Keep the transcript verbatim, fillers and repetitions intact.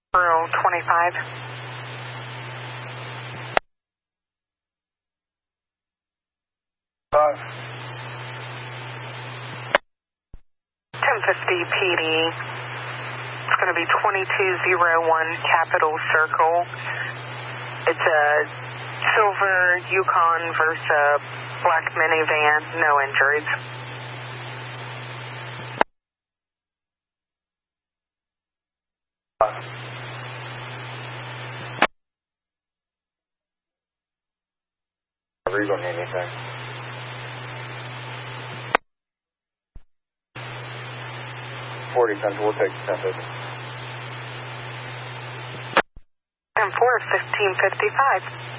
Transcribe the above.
Rural twenty-five. Five. ten fifty P D. It's going to be twenty-two oh one Capitol Circle. It's a silver Yukon versus black minivan, no injuries. Five. Are you going to need anything? forty Central, we'll take ten fifty. ten four, fifteen fifty-five.